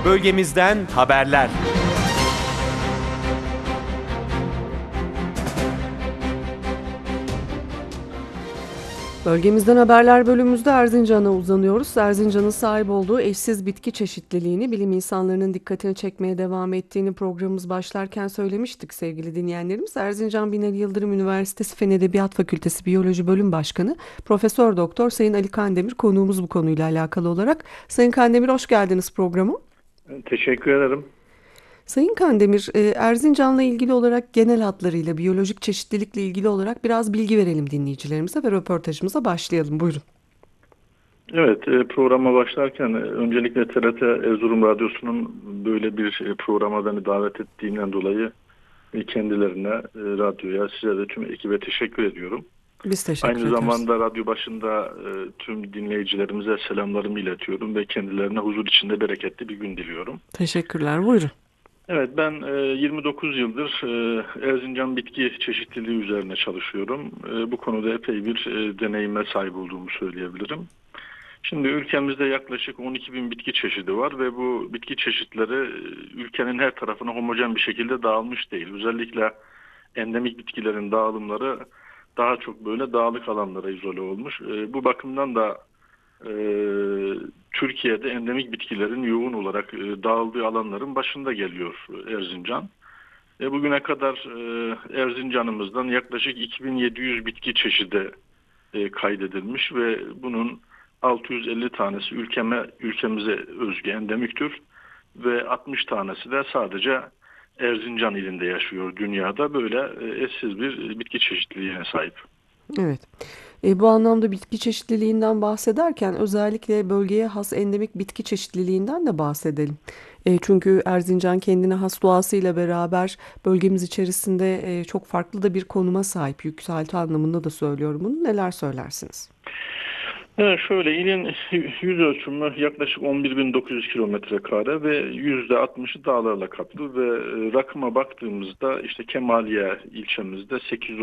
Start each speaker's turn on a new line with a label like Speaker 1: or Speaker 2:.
Speaker 1: Bölgemizden haberler.
Speaker 2: Bölgemizden haberler bölümümüzde Erzincan'a uzanıyoruz. Erzincan'ın sahip olduğu eşsiz bitki çeşitliliğini, bilim insanlarının dikkatini çekmeye devam ettiğini programımız başlarken söylemiştik sevgili dinleyenlerimiz. Erzincan Binali Yıldırım Üniversitesi Fen Edebiyat Fakültesi Biyoloji Bölüm Başkanı Profesör Doktor Sayın Ali Kandemir konuğumuz bu konuyla alakalı olarak. Sayın Kandemir, hoş geldiniz programa.
Speaker 3: Teşekkür ederim.
Speaker 2: Sayın Kandemir, Erzincan'la ilgili olarak genel hatlarıyla biyolojik çeşitlilikle ilgili olarak biraz bilgi verelim dinleyicilerimize ve röportajımıza başlayalım. Buyurun.
Speaker 3: Evet, programa başlarken öncelikle TRT Erzurum Radyosu'nun böyle bir programa beni davet ettiğinden dolayı kendilerine, radyoya, size de tüm ekibe teşekkür ediyorum.
Speaker 2: Biz teşekkür
Speaker 3: Aynı
Speaker 2: ederiz.
Speaker 3: zamanda radyo başında tüm dinleyicilerimize selamlarımı iletiyorum ve kendilerine huzur içinde bereketli bir gün diliyorum.
Speaker 2: Teşekkürler. Buyurun.
Speaker 3: Evet, ben 29 yıldır Erzincan bitki çeşitliliği üzerine çalışıyorum. Bu konuda epey bir deneyime sahip olduğumu söyleyebilirim. Şimdi ülkemizde yaklaşık 12 bin bitki çeşidi var ve bu bitki çeşitleri ülkenin her tarafına homojen bir şekilde dağılmış değil. Özellikle endemik bitkilerin dağılımları daha çok böyle dağlık alanlara izole olmuş. Bu bakımdan da e, Türkiye'de endemik bitkilerin yoğun olarak dağıldığı alanların başında geliyor Erzincan. Bugüne kadar Erzincan'ımızdan yaklaşık 2700 bitki çeşidi kaydedilmiş ve bunun 650 tanesi ülkemize özgü endemik tür ve 60 tanesi de sadece Erzincan ilinde yaşıyor dünyada. Böyle eşsiz bir bitki çeşitliliğine sahip.
Speaker 2: Evet. Bu anlamda bitki çeşitliliğinden bahsederken özellikle bölgeye has endemik bitki çeşitliliğinden de bahsedelim. Çünkü Erzincan kendine has doğasıyla beraber bölgemiz içerisinde çok farklı da bir konuma sahip. Yükselti anlamında da söylüyorum bunu. Neler söylersiniz?
Speaker 3: Evet, şöyle ilin yüz ölçümü yaklaşık 11.900 kilometre kare ve %60'ı dağlarla kaplı ve rakıma baktığımızda işte Kemaliye ilçemizde 800